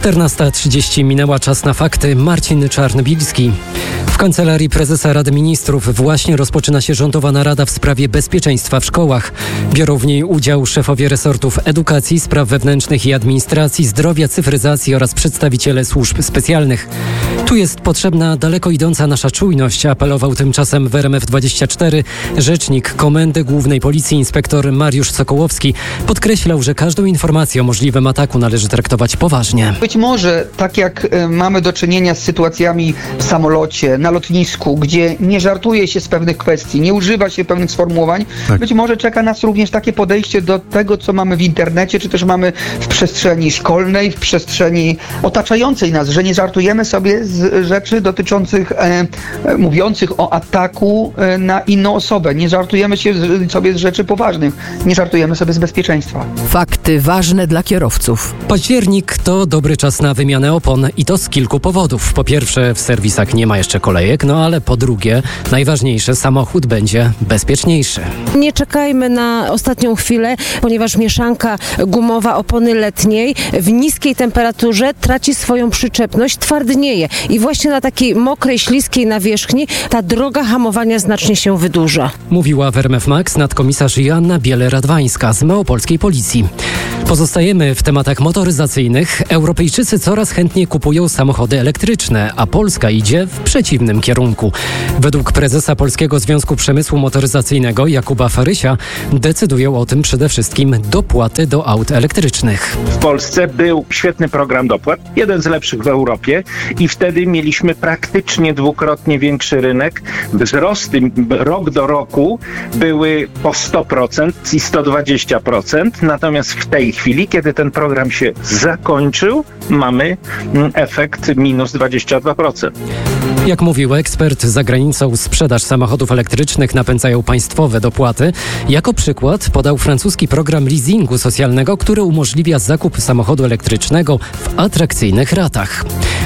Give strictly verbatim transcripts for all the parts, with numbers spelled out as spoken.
czternasta trzydzieści minęła, czas na fakty. Marcin Czarnbilski. W Kancelarii Prezesa Rady Ministrów właśnie rozpoczyna się rządowa narada w sprawie bezpieczeństwa w szkołach. Biorą w niej udział szefowie resortów edukacji, spraw wewnętrznych i administracji, zdrowia, cyfryzacji oraz przedstawiciele służb specjalnych. Tu jest potrzebna daleko idąca nasza czujność, apelował tymczasem w R M F dwadzieścia cztery rzecznik Komendy Głównej Policji inspektor Mariusz Sokołowski. Podkreślał, że każdą informację o możliwym ataku należy traktować poważnie. Być może tak jak y, mamy do czynienia z sytuacjami w samolocie, na lotnisku, gdzie nie żartuje się z pewnych kwestii, nie używa się pewnych sformułowań, tak. Być może czeka nas również takie podejście do tego, co mamy w internecie, czy też mamy w przestrzeni szkolnej, w przestrzeni otaczającej nas, że nie żartujemy sobie z rzeczy dotyczących, e, e, mówiących o ataku e, na inną osobę. Nie żartujemy się z, sobie z rzeczy poważnych. Nie żartujemy sobie z bezpieczeństwa. Fakty ważne dla kierowców. Październik to dobry czas na wymianę opon i to z kilku powodów. Po pierwsze, w serwisach nie ma jeszcze kolejek, no ale po drugie, najważniejsze, samochód będzie bezpieczniejszy. Nie czekajmy na ostatnią chwilę, ponieważ mieszanka gumowa opony letniej w niskiej temperaturze traci swoją przyczepność, twardnieje i właśnie na takiej mokrej, śliskiej nawierzchni ta droga hamowania znacznie się wydłuża. Mówiła w R M F Max nadkomisarz Joanna Biele-Radwańska z Małopolskiej Policji. Pozostajemy w tematach motoryzacyjnych. Europejczycy coraz chętniej kupują samochody elektryczne, a Polska idzie w przeciwnym kierunku. Według prezesa Polskiego Związku Przemysłu Motoryzacyjnego Jakuba Farysia decydują o tym przede wszystkim dopłaty do aut elektrycznych. W Polsce był świetny program dopłat, jeden z lepszych w Europie i wtedy mieliśmy praktycznie dwukrotnie większy rynek. Wzrosty rok do roku były po sto procent i sto dwadzieścia procent, natomiast w tej chwili, kiedy ten program się zakończył, mamy efekt minus dwadzieścia dwa procent. Jak mówił ekspert, za granicą sprzedaż samochodów elektrycznych napędzają państwowe dopłaty. Jako przykład podał francuski program leasingu socjalnego, który umożliwia zakup samochodu elektrycznego w atrakcyjnych ratach.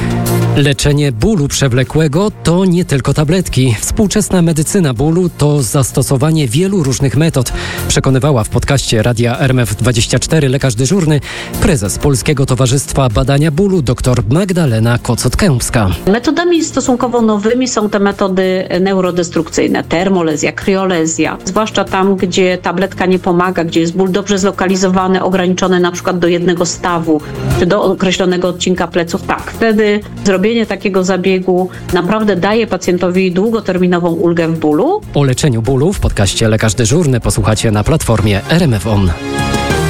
Leczenie bólu przewlekłego to nie tylko tabletki. Współczesna medycyna bólu to zastosowanie wielu różnych metod, przekonywała w podcaście Radia R M F dwadzieścia cztery lekarz dyżurny, prezes Polskiego Towarzystwa Badania Bólu dr Magdalena Kocot-Kępska. Metodami stosunkowo nowymi są te metody neurodestrukcyjne, termolezja, kriolezja, zwłaszcza tam, gdzie tabletka nie pomaga, gdzie jest ból dobrze zlokalizowany, ograniczony na przykład do jednego stawu, czy do określonego odcinka pleców. Tak, wtedy zrobienie takiego zabiegu naprawdę daje pacjentowi długoterminową ulgę w bólu. O leczeniu bólu w podcaście Lekarz Dyżurny posłuchacie na platformie R M F On.